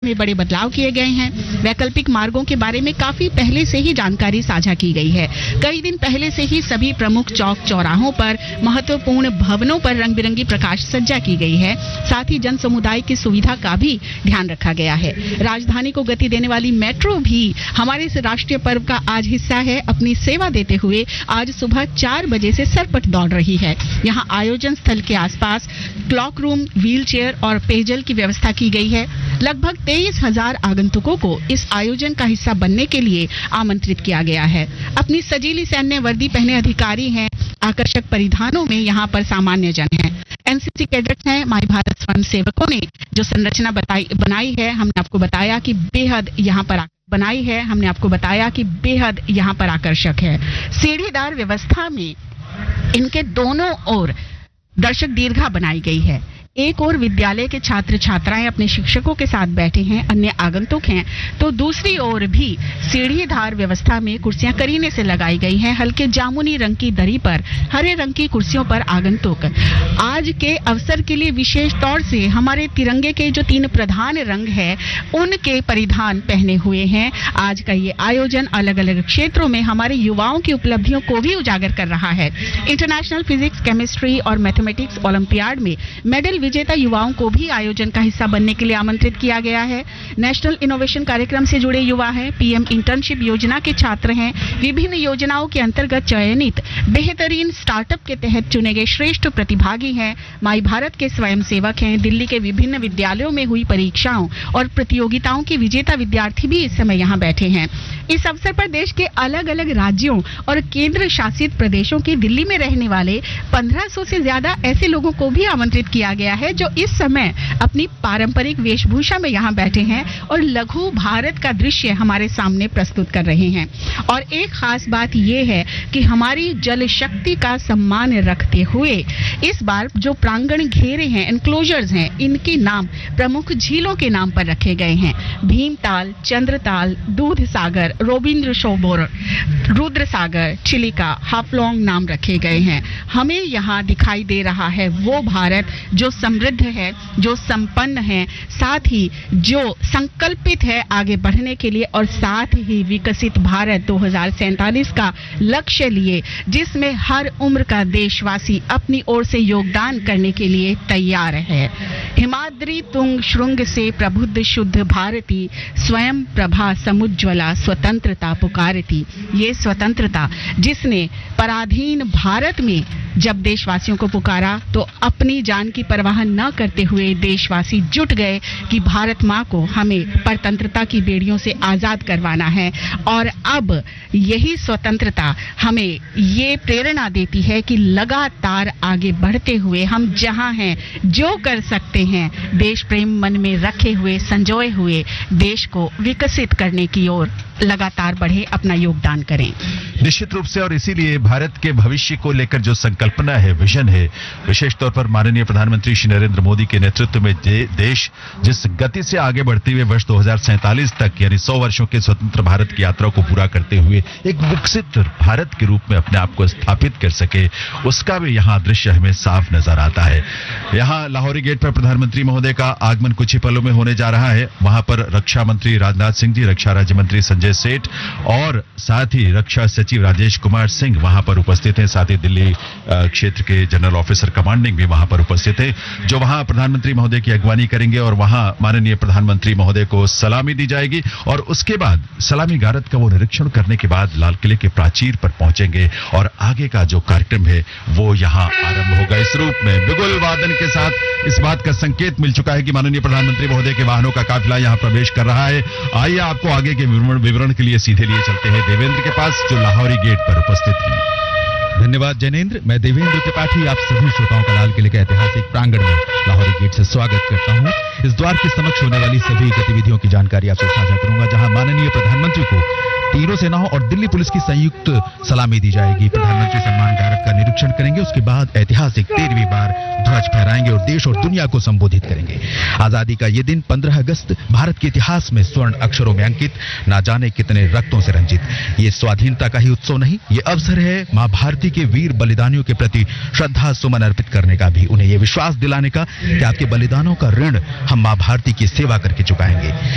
में बड़े बदलाव किए गए हैं। वैकल्पिक मार्गों के बारे में काफी पहले से ही जानकारी साझा की गई है। कई दिन पहले से ही सभी प्रमुख चौक चौराहों पर, महत्वपूर्ण भवनों पर रंग बिरंगी प्रकाश सज्जा की गई है। साथ ही जन समुदाय की सुविधा का भी ध्यान रखा गया है। राजधानी को गति देने वाली मेट्रो भी हमारे इस राष्ट्रीय पर्व का आज हिस्सा है। अपनी सेवा देते हुए आज सुबह 4 बजे से सरपट दौड़ रही है। यहाँ आयोजन स्थल के आसपास क्लॉक रूम, व्हील चेयर और पेयजल की व्यवस्था की गई है। लगभग 23,000 आगंतुकों को इस आयोजन का हिस्सा बनने के लिए आमंत्रित किया गया है। अपनी सजीली सैन्य वर्दी पहने अधिकारी हैं। आकर्षक परिधानों में यहाँ पर सामान्य जन हैं। एनसीसी कैडेट्स हैं। माई भारत स्वयं सेवकों ने जो संरचना बनाई है, हमने आपको बताया कि बेहद यहाँ पर आकर्षक है। सीढ़ीदार व्यवस्था में इनके दोनों ओर दर्शक दीर्घा बनाई गई है। एक ओर विद्यालय के छात्र छात्राएं अपने शिक्षकों के साथ बैठे हैं, अन्य आगंतुक हैं, तो दूसरी ओर भी सीढ़ीदार व्यवस्था में कुर्सियां करीने से लगाई गई हैं। हल्के जामुनी रंग की दरी पर हरे रंग की कुर्सियों पर आगंतुक आज के अवसर के लिए विशेष तौर से हमारे तिरंगे के जो 3 प्रधान रंग है उनके परिधान पहने हुए हैं। आज का ये आयोजन अलग अलग क्षेत्रों में हमारे युवाओं की उपलब्धियों को भी उजागर कर रहा है। इंटरनेशनल फिजिक्स, केमिस्ट्री और मैथमेटिक्स ओलंपियाड में मेडल विजेता युवाओं को भी आयोजन का हिस्सा बनने के लिए आमंत्रित किया गया है। नेशनल इनोवेशन कार्यक्रम से जुड़े युवा हैं, पीएम इंटर्नशिप योजना के छात्र हैं, विभिन्न योजनाओं के अंतर्गत चयनित बेहतरीन स्टार्टअप के तहत चुने गए श्रेष्ठ प्रतिभागी हैं, माई भारत के स्वयंसेवक हैं। दिल्ली के विभिन्न विद्यालयों में हुई परीक्षाओं और प्रतियोगिताओं के विजेता विद्यार्थी भी इस समय यहाँ बैठे हैं। इस अवसर पर देश के अलग अलग राज्यों और केंद्र शासित प्रदेशों के दिल्ली में रहने वाले 1500 से ज्यादा ऐसे लोगों को भी आमंत्रित किया गया है जो इस समय अपनी पारंपरिक वेशभूषा में यहाँ बैठे हैं और लघु भारत का दृश्य हमारे सामने प्रस्तुत कर रहे हैं। और एक खास बात यह है कि हमारी जल शक्ति का सम्मान रखते हुए इस बार जो प्रांगण घेरे हैं, एनक्लोजर्स हैं, इनके नाम प्रमुख झीलों के नाम पर रखे गए हैं। भीमताल, चंद्रताल, दूध सागर, रोबिंद्र सरोवर, रुद्र सागर, चिलिका, हाफलोंग नाम रखे गए हैं। हमें यहाँ दिखाई दे रहा है वो भारत जो समृद्ध है, जो संपन्न है, साथ ही जो संकल्पित है आगे बढ़ने के लिए और साथ ही विकसित भारत 2047 का लक्ष्य लिए, जिसमें हर उम्र का देशवासी अपनी ओर से योगदान करने के लिए तैयार है। हिमाद्री तुंग श्रृंग से प्रबुद्ध शुद्ध भारती, स्वयं प्रभा समुज्ज्वला स्वतंत्रता पुकारती। ये स्वतंत्रता जिसने पराधीन भारत में जब देशवासियों को पुकारा तो अपनी जान की परवाह न करते हुए देशवासी जुट गए कि भारत माँ को हमें परतंत्रता की बेड़ियों से आजाद करवाना है। और अब यही स्वतंत्रता हमें ये प्रेरणा देती है कि लगातार आगे बढ़ते हुए हम जहाँ हैं, जो कर सकते हैं, देश प्रेम मन में रखे हुए, संजोए हुए देश को विकसित करने की ओर लगातार बढ़े, अपना योगदान करें। निश्चित रूप से, और इसीलिए भारत के भविष्य को लेकर जो संकल्पना है, विजन है, विशेष तौर पर माननीय प्रधानमंत्री श्री नरेंद्र मोदी के नेतृत्व में देश जिस गति से आगे बढ़ते हुए वर्ष 2047 तक यानी 100 वर्षों के स्वतंत्र भारत की यात्रा को पूरा करते हुए एक विकसित भारत के रूप में अपने आप को स्थापित कर सके, उसका भी यहाँ दृश्य हमें साफ नजर आता है। यहाँ लाहौरी गेट पर प्रधानमंत्री महोदय का आगमन कुछ ही पलों में होने जा रहा है। वहां पर रक्षा मंत्री राजनाथ सिंह जी, रक्षा राज्य मंत्री संजय सेठ और साथ ही रक्षा सचिव राजेश कुमार सिंह वहां पर उपस्थित हैं। साथ ही दिल्ली क्षेत्र के जनरल ऑफिसर कमांडिंग भी वहां पर उपस्थित हैं, जो वहां प्रधानमंत्री महोदय की अगवानी करेंगे और वहां माननीय प्रधानमंत्री महोदय को सलामी दी जाएगी और उसके बाद सलामी गारद का वो निरीक्षण करने के बाद लाल किले के प्राचीर पर पहुंचेंगे और आगे का जो कार्यक्रम है वो यहां आरंभ होगा। इस रूप में बिगुल वादन के साथ इस बात का संकेत मिल चुका है कि माननीय प्रधानमंत्री महोदय के वाहनों का काफिला यहां प्रवेश कर रहा है। आइए आपको आगे के विवरण के लिए सीधे लिए चलते हैं देवेंद्र के पास, जो लाहौरी गेट पर उपस्थित हैं। धन्यवाद जैनेन्द्र। मैं देवेंद्र त्रिपाठी आप सभी श्रोताओं का लाल किले के ऐतिहासिक प्रांगण में लाहौरी गेट से स्वागत करता हूं। इस द्वार के समक्ष होने वाली सभी गतिविधियों की जानकारी आपसे साझा करूंगा, जहां माननीय प्रधानमंत्री को तीनों सेनाओं और दिल्ली पुलिस की संयुक्त सलामी दी जाएगी। प्रधानमंत्री सम्मान गारद का निरीक्षण करेंगे, उसके बाद ऐतिहासिक 13वीं बार ध्वज फहराएंगे और देश और दुनिया को संबोधित करेंगे। आजादी का ये दिन 15 अगस्त भारत के इतिहास में स्वर्ण अक्षरों में अंकित, ना जाने कितने रक्तों से रंजित। ये स्वाधीनता का ही उत्सव नहीं, ये अवसर है मां भारती के वीर बलिदानियों के प्रति श्रद्धा सुमन अर्पित करने का भी, उन्हें ये विश्वास दिलाने का कि आपके बलिदानों का ऋण हम मां भारती की सेवा करके चुकाएंगे।